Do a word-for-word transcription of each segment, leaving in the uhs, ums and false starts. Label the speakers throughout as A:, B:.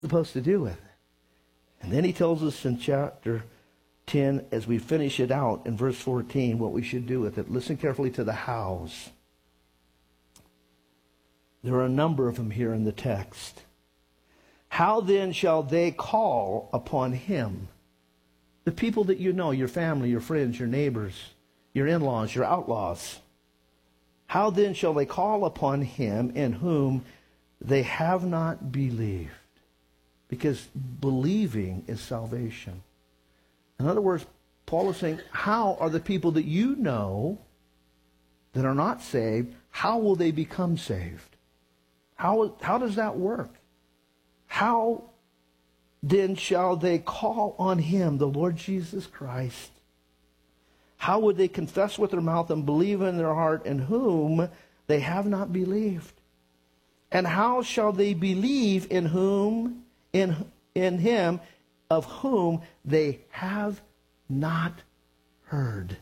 A: supposed to do with it? And then he tells us in chapter ten, as we finish it out in verse fourteen, what we should do with it. Listen carefully to the hows. There are a number of them here in the text. How then shall they call upon him? The people that you know, your family, your friends, your neighbors, your in-laws, your outlaws. How then shall they call upon him in whom they have not believed? Because believing is salvation. In other words, Paul is saying, how are the people that you know that are not saved, how will they become saved? How, how does that work? How then shall they call on him, the Lord Jesus Christ? How would they confess with their mouth and believe in their heart in whom they have not believed? And how shall they believe in whom, in, in him of whom they have not heard?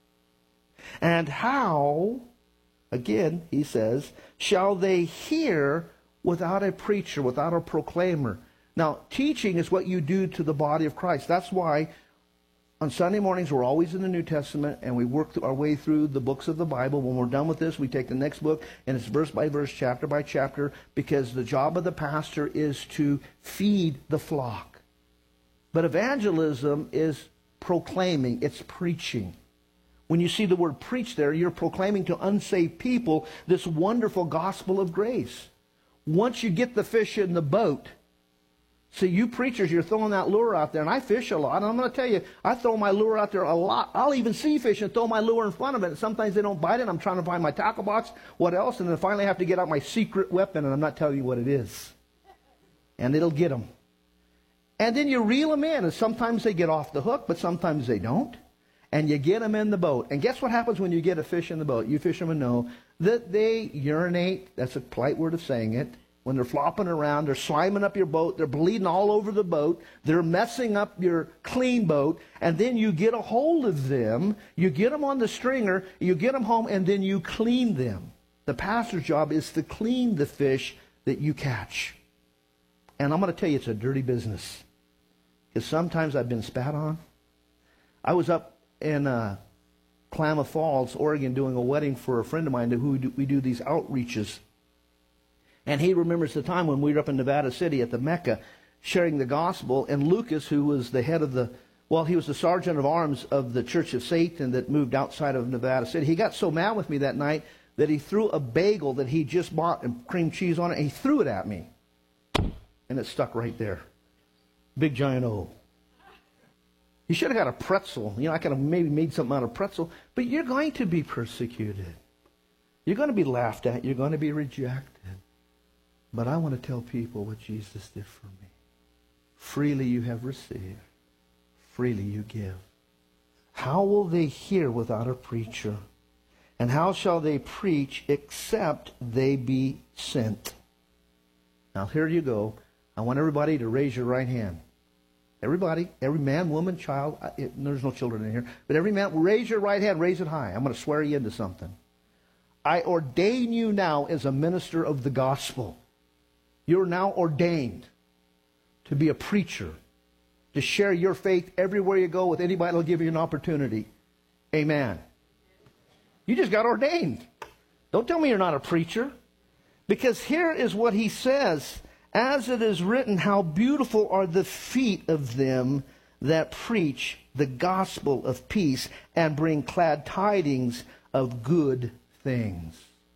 A: And how, again, he says, shall they hear without a preacher, without a proclaimer? Now, teaching is what you do to the body of Christ. That's why on Sunday mornings we're always in the New Testament, and we work our way through the books of the Bible. When we're done with this, we take the next book, and it's verse by verse, chapter by chapter, because the job of the pastor is to feed the flock. But evangelism is proclaiming, it's preaching. When you see the word preach there, you're proclaiming to unsaved people this wonderful gospel of grace. Once you get the fish in the boat, see, you preachers, you're throwing that lure out there, and I fish a lot, and I'm going to tell you, I throw my lure out there a lot. I'll even see fish and throw my lure in front of it, and sometimes they don't bite it. I'm trying to find my tackle box, what else, and then finally I have to get out my secret weapon, and I'm not telling you what it is. And it'll get them. And then you reel them in, and sometimes they get off the hook, but sometimes they don't. And you get them in the boat. And guess what happens when you get a fish in the boat? You fishermen know that they urinate. That's a polite word of saying it. When they're flopping around, they're sliming up your boat, they're bleeding all over the boat, they're messing up your clean boat, and then you get a hold of them, you get them on the stringer, you get them home, and then you clean them. The pastor's job is to clean the fish that you catch. And I'm going to tell you, it's a dirty business. Because sometimes I've been spat on. I was up in uh, Klamath Falls, Oregon, doing a wedding for a friend of mine who do, we do these outreaches. And he remembers the time when we were up in Nevada City at the Mecca sharing the gospel. And Lucas, who was the head of the, well, he was the sergeant of arms of the Church of Satan that moved outside of Nevada City. He got so mad with me that night that he threw a bagel that he just bought and cream cheese on it. And he threw it at me. And it stuck right there. Big giant O. You should have got a pretzel. You know, I could have maybe made something out of pretzel. But you're going to be persecuted. You're going to be laughed at. You're going to be rejected. But I want to tell people what Jesus did for me. Freely you have received. Freely you give. How will they hear without a preacher? And how shall they preach except they be sent? Now here you go. I want everybody to raise your right hand. Everybody, every man, woman, child. It, there's no children in here. But every man, raise your right hand. Raise it high. I'm going to swear you into something. I ordain you now as a minister of the gospel. You're now ordained to be a preacher, to share your faith everywhere you go with anybody that will give you an opportunity. Amen. You just got ordained. Don't tell me you're not a preacher. Because here is what he says. As it is written, how beautiful are the feet of them that preach the gospel of peace and bring glad tidings of good things.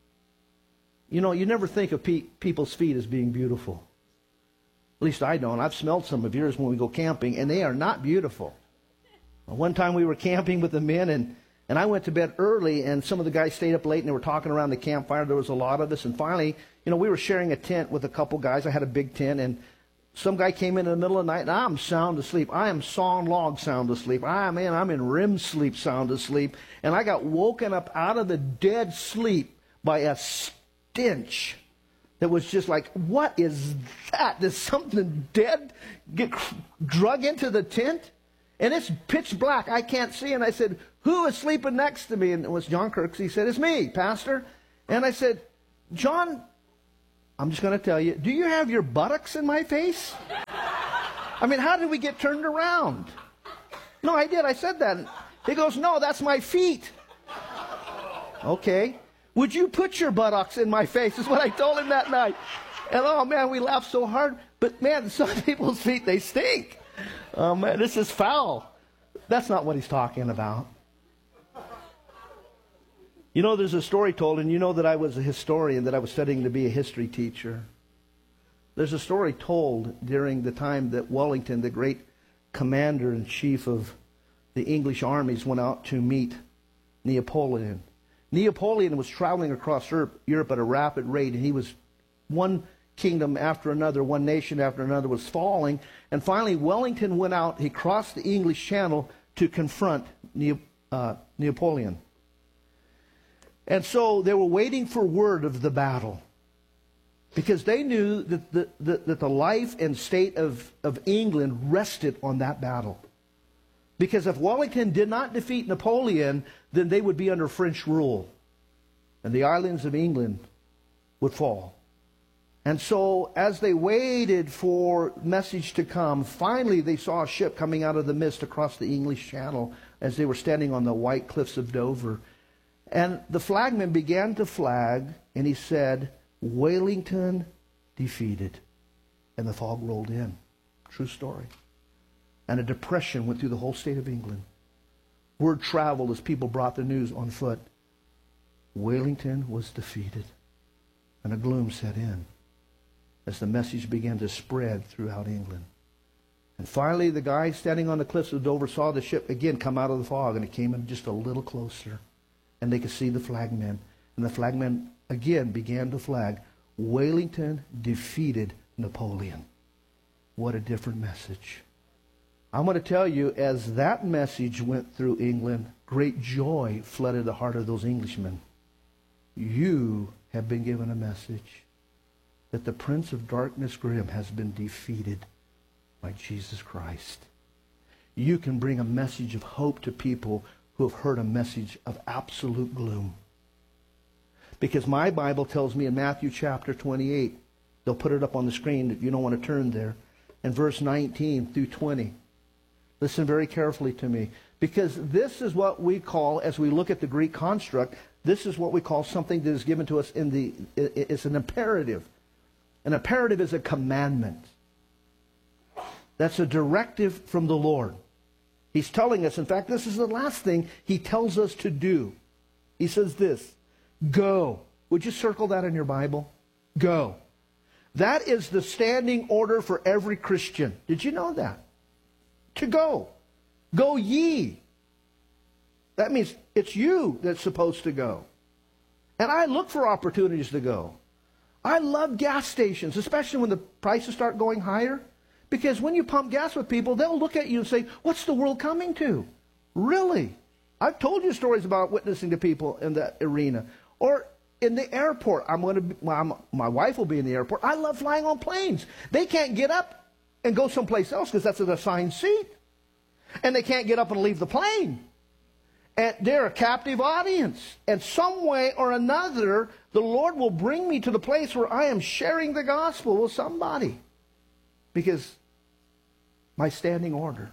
A: You know, you never think of pe- people's feet as being beautiful. At least I don't. I've smelled some of yours when we go camping, and they are not beautiful. One time we were camping with the men, and, and I went to bed early, and some of the guys stayed up late, and they were talking around the campfire. There was a lot of us, and finally, you know, we were sharing a tent with a couple guys. I had a big tent, and some guy came in in the middle of the night, and I'm sound asleep. I am sawn log sound asleep. I am in, I'm in R E M sleep sound asleep, and I got woken up out of the dead sleep by a stench that was just like, what is that? Did something dead get drug into the tent? And it's pitch black. I can't see. And I said, who is sleeping next to me? And it was John Kirks. He said, it's me, Pastor. And I said, John, I'm just going to tell you, do you have your buttocks in my face? I mean, how did we get turned around? No, I did. I said that. He goes, no, that's my feet. Okay. Would you put your buttocks in my face, is what I told him that night. And oh, man, we laughed so hard. But, man, some people's feet, they stink. Oh, man, this is foul. That's not what he's talking about. You know, there's a story told, and you know that I was a historian, that I was studying to be a history teacher. There's a story told during the time that Wellington, the great commander-in-chief of the English armies, went out to meet Napoleon. Napoleon was traveling across Europe at a rapid rate, and he was one kingdom after another, one nation after another was falling. And finally, Wellington went out, he crossed the English Channel to confront uh, Napoleon. And so they were waiting for word of the battle, because they knew that the, the, that the life and state of, of England rested on that battle. Because if Wellington did not defeat Napoleon, then they would be under French rule, and the islands of England would fall. And so as they waited for message to come, finally they saw a ship coming out of the mist across the English Channel as they were standing on the white cliffs of Dover. And the flagman began to flag, and he said, Wellington defeated. And the fog rolled in. True story. And a depression went through the whole state of England. Word traveled as people brought the news on foot. Wellington was defeated. And a gloom set in as the message began to spread throughout England. And finally, the guy standing on the cliffs of Dover saw the ship again come out of the fog, and it came in just a little closer. And they could see the flagmen. And the flagmen again began to flag. Wellington defeated Napoleon. What a different message. I'm going to tell you, as that message went through England, great joy flooded the heart of those Englishmen. You have been given a message that the Prince of Darkness, Grim, has been defeated by Jesus Christ. You can bring a message of hope to people who have heard a message of absolute gloom. Because my Bible tells me in Matthew chapter twenty-eight, they'll put it up on the screen if you don't want to turn there, in verse nineteen through twenty. Listen very carefully to me. Because this is what we call, as we look at the Greek construct, this is what we call something that is given to us in the, it's an imperative. An imperative is a commandment. That's a directive from the Lord. He's telling us, in fact, this is the last thing he tells us to do. He says this, go. Would you circle that in your Bible? Go. That is the standing order for every Christian. Did you know that? To go. Go ye. That means it's you that's supposed to go. And I look for opportunities to go. I love gas stations, especially when the prices start going higher. Because when you pump gas with people, they'll look at you and say, what's the world coming to? Really? I've told you stories about witnessing to people in that arena. Or in the airport. I'm going to be, well, I'm, my wife will be in the airport. I love flying on planes. They can't get up and go someplace else because that's an assigned seat. And they can't get up and leave the plane. And they're a captive audience. And some way or another, the Lord will bring me to the place where I am sharing the gospel with somebody. Because my standing order.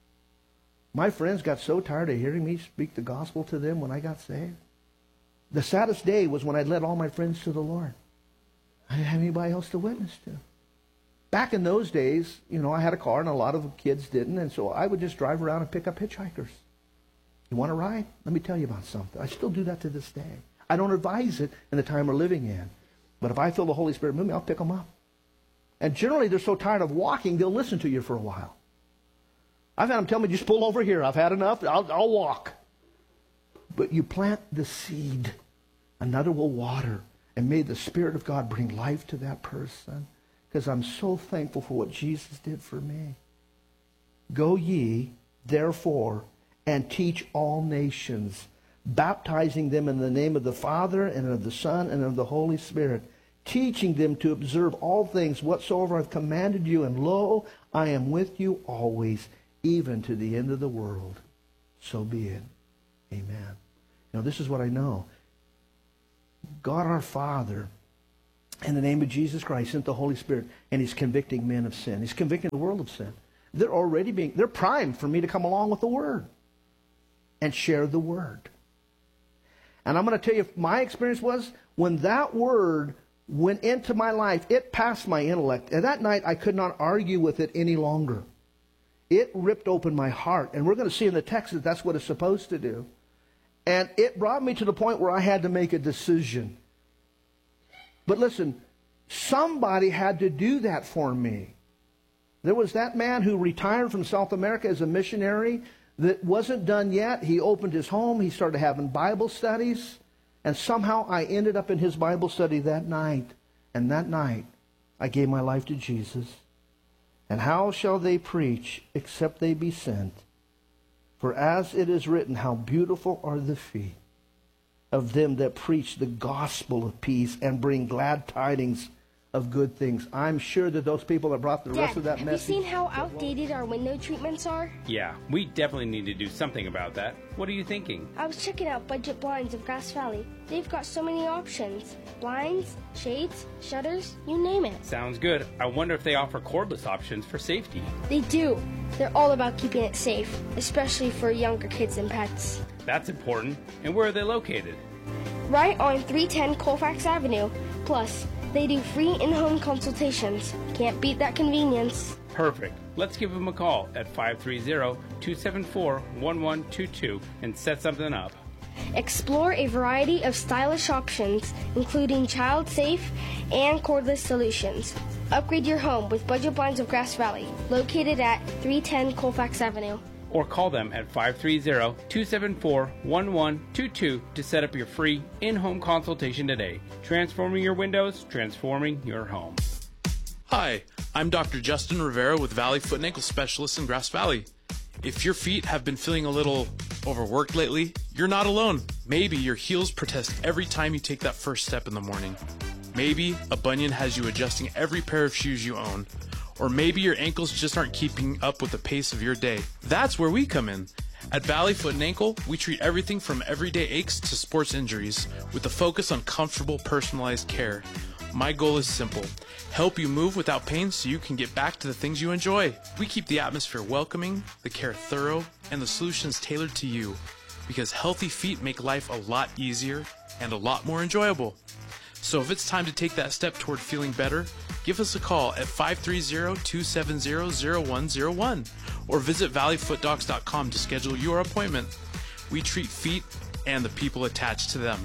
A: My friends got so tired of hearing me speak the gospel to them when I got saved. The saddest day was when I led all my friends to the Lord. I didn't have anybody else to witness to. Back in those days, you know, I had a car and a lot of kids didn't. And so I would just drive around and pick up hitchhikers. You want to ride? Let me tell you about something. I still do that to this day. I don't advise it in the time we're living in. But if I feel the Holy Spirit move me, I'll pick them up. And generally, they're so tired of walking, they'll listen to you for a while. I've had them tell me, just pull over here. I've had enough. I'll, I'll walk. But you plant the seed. Another will water. And may the Spirit of God bring life to that person. Because I'm so thankful for what Jesus did for me. Go ye, therefore, and teach all nations, baptizing them in the name of the Father, and of the Son, and of the Holy Spirit, teaching them to observe all things whatsoever I've commanded you, and lo, I am with you always, even to the end of the world. So be it. Amen. Now, this is what I know. God our Father in the name of Jesus Christ, sent the Holy Spirit, and he's convicting men of sin. He's convicting the world of sin. They're already being, they're primed for me to come along with the Word and share the Word. And I'm going to tell you, my experience was, when that Word went into my life, it passed my intellect. And that night, I could not argue with it any longer. It ripped open my heart. And we're going to see in the text that that's what it's supposed to do. And it brought me to the point where I had to make a decision. But listen, somebody had to do that for me. There was that man who retired from South America as a missionary that wasn't done yet. He opened his home. He started having Bible studies. And somehow I ended up in his Bible study that night. And that night, I gave my life to Jesus. And how shall they preach except they be sent? For as it is written, how beautiful are the feet of them that preach the gospel of peace and bring glad tidings of good things. I'm sure that those people that brought the
B: Dad,
A: rest of that
B: have
A: message...
B: you seen how outdated our window treatments are?
C: Yeah, we definitely need to do something about that. What are you thinking?
B: I was checking out Budget Blinds of Grass Valley. They've got so many options. Blinds, shades, shutters, you name it.
C: Sounds good. I wonder if they offer cordless options for safety.
B: They do. They're all about keeping it safe, especially for younger kids and pets.
C: That's important. And where are they located?
B: Right on three ten Colfax Avenue. Plus, they do free in-home consultations. Can't beat that convenience.
C: Perfect. Let's give them a call at five three zero, two seven four, one one two two and set something up.
B: Explore a variety of stylish options, including child-safe and cordless solutions. Upgrade your home with Budget Blinds of Grass Valley, located at three ten Colfax Avenue.
C: Or call them at five three zero, two seven four, one one two two to set up your free in-home consultation today. Transforming your windows, transforming your home.
D: Hi, I'm Doctor Justin Rivera with Valley Foot and Ankle Specialists in Grass Valley. If your feet have been feeling a little overworked lately, you're not alone. Maybe your heels protest every time you take that first step in the morning. Maybe a bunion has you adjusting every pair of shoes you own. Or maybe your ankles just aren't keeping up with the pace of your day. That's where we come in. At Valley Foot and Ankle, we treat everything from everyday aches to sports injuries with a focus on comfortable, personalized care. My goal is simple: help you move without pain so you can get back to the things you enjoy. We keep the atmosphere welcoming, the care thorough, and the solutions tailored to you. Because healthy feet make life a lot easier and a lot more enjoyable. So if it's time to take that step toward feeling better, give us a call at five three zero, two seven zero, zero one zero one or visit valley foot docs dot com to schedule your appointment. We treat feet and the people attached to them.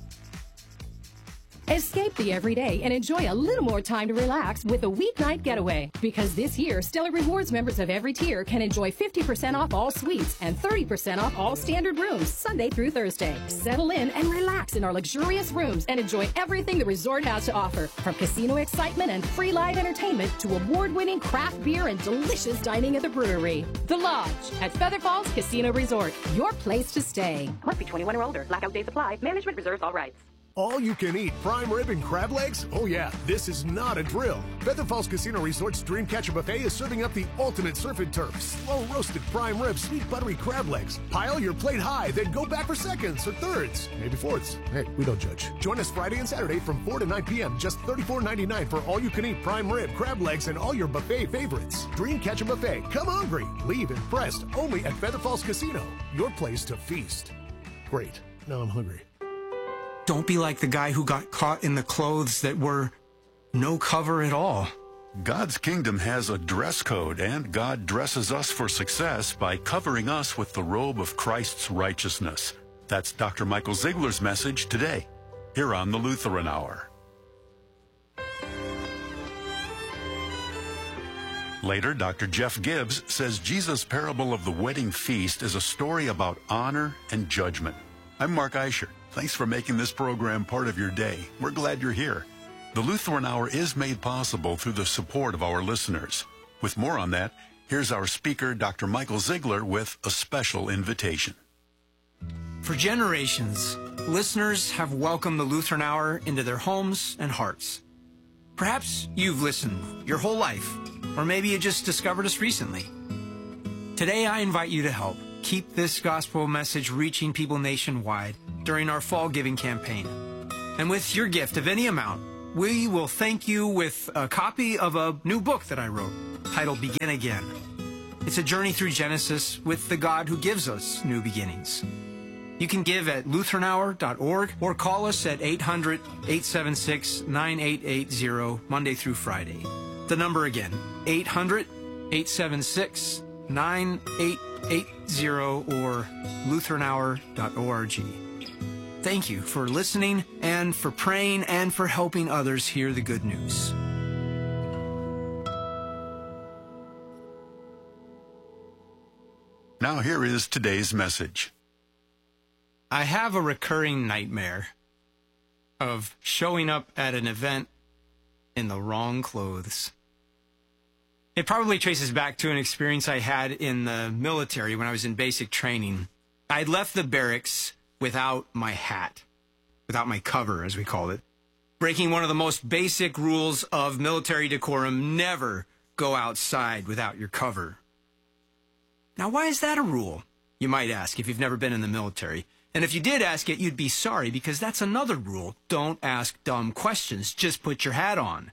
E: Escape the everyday and enjoy a little more time to relax with a weeknight getaway. Because this year, Stellar Rewards members of every tier can enjoy fifty percent off all suites and thirty percent off all standard rooms Sunday through Thursday. Settle in and relax in our luxurious rooms and enjoy everything the resort has to offer. From casino excitement and free live entertainment to award-winning craft beer and delicious dining at the brewery. The Lodge at Feather Falls Casino Resort, your place to stay.
F: Must be twenty-one or older. Blackout days apply. Management reserves all rights.
G: All you can eat prime rib and crab legs? Oh yeah, this is not a drill. Feather Falls Casino Resort's Dreamcatcher Buffet is serving up the ultimate surf and turf. Slow roasted prime rib, sweet buttery crab legs. Pile your plate high, then go back for seconds or thirds, maybe fourths. Hey, we don't judge. Join us Friday and Saturday from four to nine p.m. Just thirty-four ninety-nine for all you can eat prime rib, crab legs, and all your buffet favorites. Dreamcatcher Buffet. Come hungry. Leave impressed. Only at Feather Falls Casino. Your place to feast. Great. Now I'm hungry.
H: Don't be like the guy who got caught in the clothes that were no cover at all.
I: God's kingdom has a dress code, and God dresses us for success by covering us with the robe of Christ's righteousness. That's Doctor Michael Ziegler's message today, here on the Lutheran Hour. Later, Doctor Jeff Gibbs says Jesus' parable of the wedding feast is a story about honor and judgment. I'm Mark Eicher. Thanks for making this program part of your day. We're glad you're here. The Lutheran Hour is made possible through the support of our listeners. With more on that, here's our speaker, Doctor Michael Ziegler, with a special invitation.
H: For generations, listeners have welcomed the Lutheran Hour into their homes and hearts. Perhaps you've listened your whole life, or maybe you just discovered us recently. Today, I invite you to help keep this gospel message reaching people nationwide during our fall giving campaign. And with your gift of any amount, we will thank you with a copy of a new book that I wrote titled Begin Again. It's a journey through Genesis with the God who gives us new beginnings. You can give at Lutheran Hour dot org or call us at eight hundred, eight seven six, nine eight eight zero Monday through Friday. The number again, eight hundred, eight seven six, nine eight eight zero or Lutheran Hour dot org. Thank you for listening and for praying and for helping others hear the good news.
I: Now here is today's message.
H: I have a recurring nightmare of showing up at an event in the wrong clothes. It probably traces back to an experience I had in the military when I was in basic training. I'd left the barracks without my hat, without my cover, as we called it, breaking one of the most basic rules of military decorum: never go outside without your cover. Now, why is that a rule, you might ask, if you've never been in the military? And if you did ask it, you'd be sorry, because that's another rule. Don't ask dumb questions. Just put your hat on.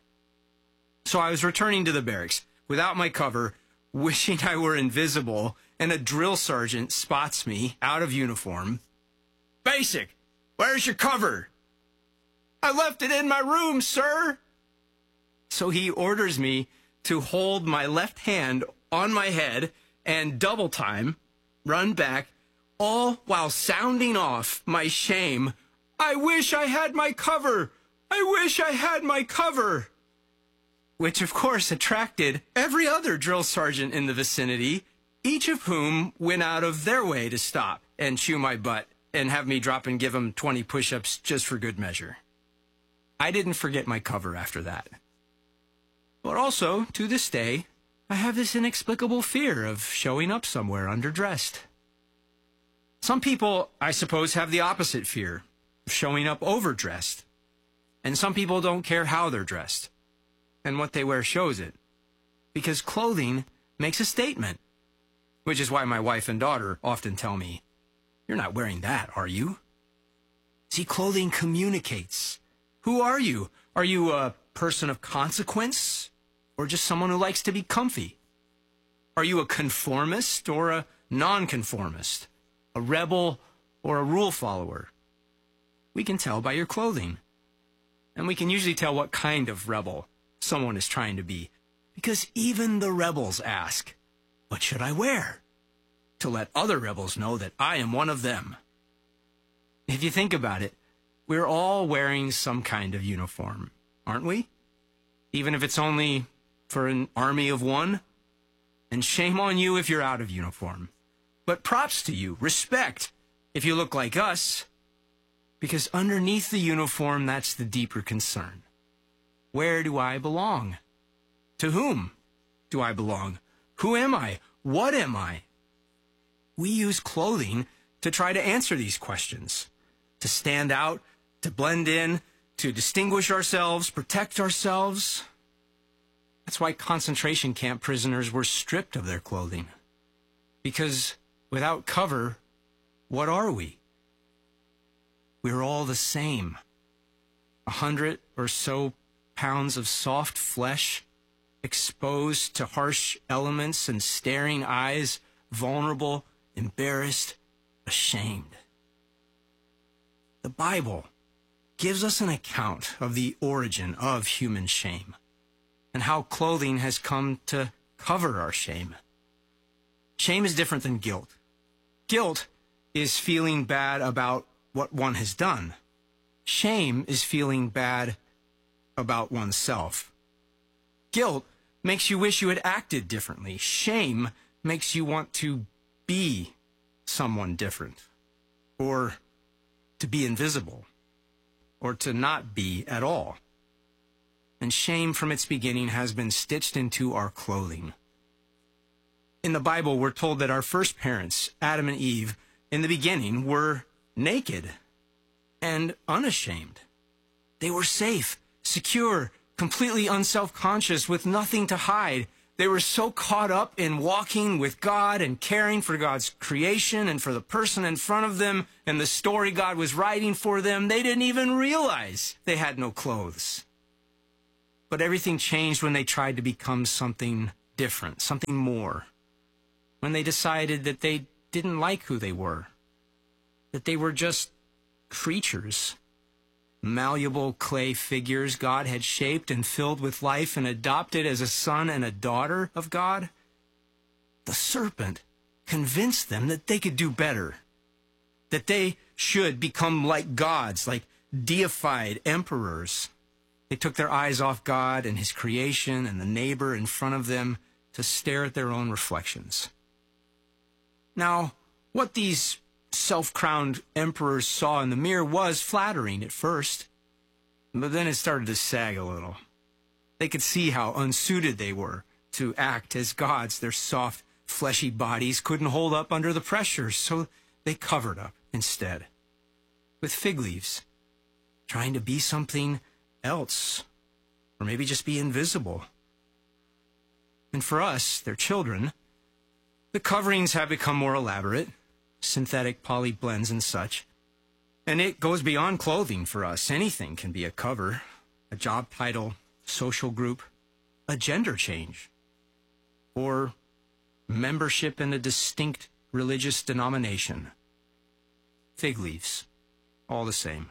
H: So I was returning to the barracks without my cover, wishing I were invisible, and a drill sergeant spots me out of uniform. "Basic, where's your cover?" "I left it in my room, sir." So he orders me to hold my left hand on my head and double time, run back, all while sounding off my shame. "I wish I had my cover. I wish I had my cover." Which, of course, attracted every other drill sergeant in the vicinity, each of whom went out of their way to stop and chew my butt and have me drop and give them twenty push-ups just for good measure. I didn't forget my cover after that. But also, to this day, I have this inexplicable fear of showing up somewhere underdressed. Some people, I suppose, have the opposite fear, showing up overdressed. And some people don't care how they're dressed, and what they wear shows it. Because clothing makes a statement, which is why my wife and daughter often tell me, "You're not wearing that, are you?" See, clothing communicates. Who are you? Are you a person of consequence, or just someone who likes to be comfy? Are you a conformist or a nonconformist? A rebel or a rule follower? We can tell by your clothing. And we can usually tell what kind of rebel someone is trying to be. Because even the rebels ask, "What should I wear?" to let other rebels know that I am one of them. If you think about it, we're all wearing some kind of uniform, aren't we? Even if it's only for an army of one. And shame on you if you're out of uniform. But props to you, respect, if you look like us. Because underneath the uniform, that's the deeper concern. Where do I belong? To whom do I belong? Who am I? What am I? We use clothing to try to answer these questions. To stand out, to blend in, to distinguish ourselves, protect ourselves. That's why concentration camp prisoners were stripped of their clothing. Because without cover, what are we? We're all the same. A hundred or so pounds of soft flesh, exposed to harsh elements and staring eyes, vulnerable, embarrassed, ashamed. The Bible gives us an account of the origin of human shame and how clothing has come to cover our shame. Shame is different than guilt. Guilt is feeling bad about what one has done. Shame is feeling bad about oneself. Guilt makes you wish you had acted differently. Shame makes you want to be someone different, or to be invisible, or to not be at all. And shame from its beginning has been stitched into our clothing. In the Bible, we're told that our first parents, Adam and Eve, in the beginning were naked and unashamed. They were safe, secure, completely unself-conscious, with nothing to hide. They were so caught up in walking with God and caring for God's creation and for the person in front of them and the story God was writing for them, they didn't even realize they had no clothes. But everything changed when they tried to become something different, something more. When they decided that they didn't like who they were, that they were just creatures, malleable clay figures God had shaped and filled with life and adopted as a son and a daughter of God. The serpent convinced them that they could do better, that they should become like gods, like deified emperors. They took their eyes off God and his creation and the neighbor in front of them to stare at their own reflections. Now, what these self-crowned emperors saw in the mirror was flattering at first, but then it started to sag a little. They could see how unsuited they were to act as gods. Their soft, fleshy bodies couldn't hold up under the pressure, so they covered up instead with fig leaves, trying to be something else, or maybe just be invisible. And for us, their children, the coverings have become more elaborate, synthetic poly blends and such. And it goes beyond clothing for us. Anything can be a cover, a job title, social group, a gender change, or membership in a distinct religious denomination. Fig leaves, all the same.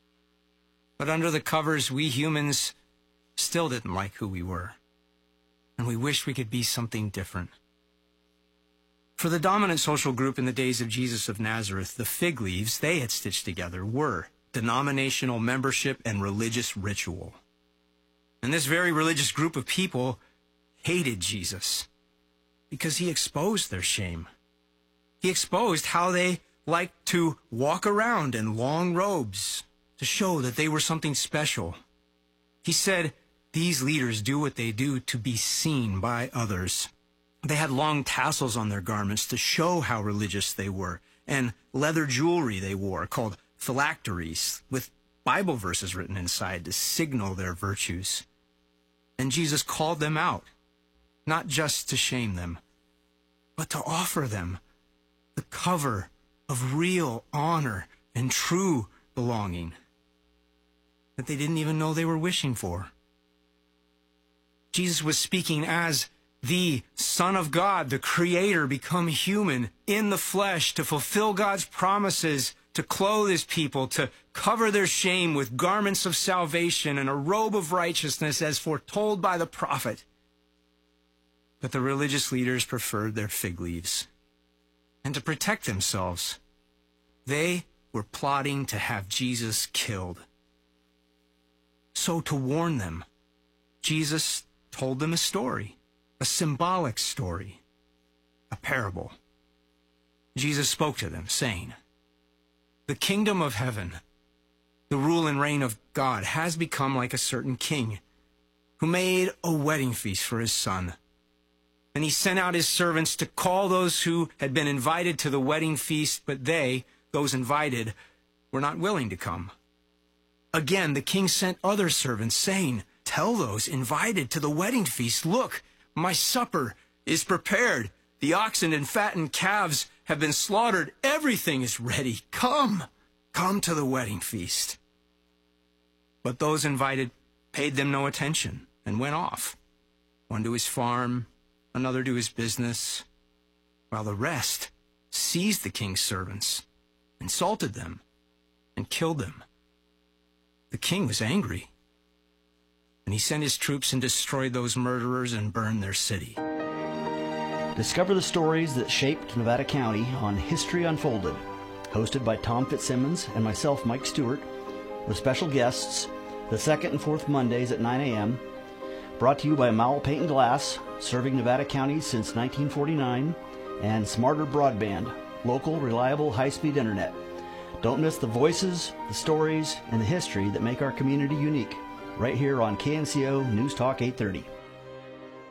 H: But under the covers, we humans still didn't like who we were, and we wished we could be something different. For the dominant social group in the days of Jesus of Nazareth, the fig leaves they had stitched together were denominational membership and religious ritual. And this very religious group of people hated Jesus because he exposed their shame. He exposed how they liked to walk around in long robes to show that they were something special. He said, these leaders do what they do to be seen by others. They had long tassels on their garments to show how religious they were, and leather jewelry they wore called phylacteries with Bible verses written inside to signal their virtues. And Jesus called them out, not just to shame them, but to offer them the cover of real honor and true belonging that they didn't even know they were wishing for. Jesus was speaking as the Son of God, the Creator, become human in the flesh to fulfill God's promises, to clothe his people, to cover their shame with garments of salvation and a robe of righteousness as foretold by the prophet. But the religious leaders preferred their fig leaves. And to protect themselves, they were plotting to have Jesus killed. So to warn them, Jesus told them a story, a symbolic story, a parable. Jesus spoke to them, saying, the kingdom of heaven, the rule and reign of God, has become like a certain king who made a wedding feast for his son. And he sent out his servants to call those who had been invited to the wedding feast, but they, those invited, were not willing to come. Again, the king sent other servants, saying, tell those invited to the wedding feast, look, my supper is prepared. The oxen and fattened calves have been slaughtered. Everything is ready. Come, come to the wedding feast. But those invited paid them no attention and went off, one to his farm, another to his business, while the rest seized the king's servants, insulted them, and killed them. The king was angry, and he sent his troops and destroyed those murderers and burned their city.
J: Discover the stories that shaped Nevada County on History Unfolded, hosted by Tom Fitzsimmons and myself, Mike Stewart, with special guests the second and fourth Mondays at nine a.m., brought to you by Mowell Paint and Glass, serving Nevada County since nineteen forty-nine, and Smarter Broadband, local, reliable, high-speed internet. Don't miss the voices, the stories, and the history that make our community unique, right here on K N C O News Talk eight thirty.